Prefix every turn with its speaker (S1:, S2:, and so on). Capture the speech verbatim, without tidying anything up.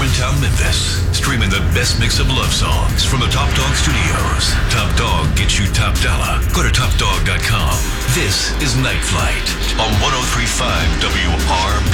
S1: Harmontown, Memphis. Streaming the best mix of love songs from the Top Dog Studios. Top Dog gets you top dollar. Go to top dog dot com. This is Night Flight on one oh three point five W R B.